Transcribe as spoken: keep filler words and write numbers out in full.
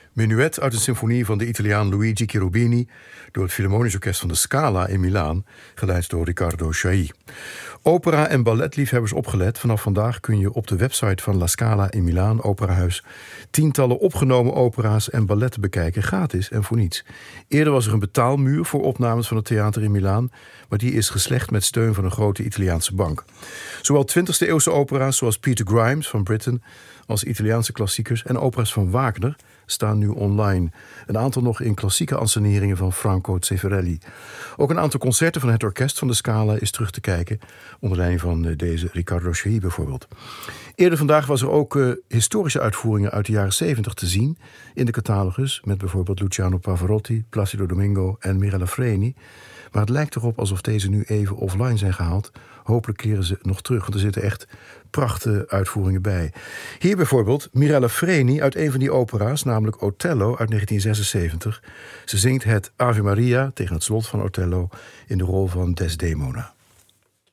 Menuet uit een symfonie van de Italiaan Luigi Cherubini door het Philharmonisch Orkest van de Scala in Milaan, geleid door Riccardo Chailly. Opera- en balletliefhebbers opgelet. Vanaf vandaag kun je op de website van La Scala in Milaan, operahuis, tientallen opgenomen opera's en balletten bekijken, gratis en voor niets. Eerder was er een betaalmuur voor opnames van het theater in Milaan, maar die is geslecht met steun van een grote Italiaanse bank. Zowel twintigste eeuwse opera's zoals Peter Grimes van Britten als Italiaanse klassiekers en opera's van Wagner staan nu online. Een aantal nog in klassieke anseneringen van Franco Zeffirelli. Ook een aantal concerten van het orkest van de Scala is terug te kijken, onder leiding van deze Riccardo Chailly bijvoorbeeld. Eerder vandaag was er ook uh, historische uitvoeringen uit de jaren zeventig te zien in de catalogus, met bijvoorbeeld Luciano Pavarotti, Placido Domingo en Mirella Freni. Maar het lijkt erop alsof deze nu even offline zijn gehaald. Hopelijk keren ze nog terug, want er zitten echt prachtige uitvoeringen bij. Hier bijvoorbeeld Mirella Freni uit een van die opera's, namelijk Otello uit negentien zesenzeventig. Ze zingt het Ave Maria tegen het slot van Otello in de rol van Desdemona.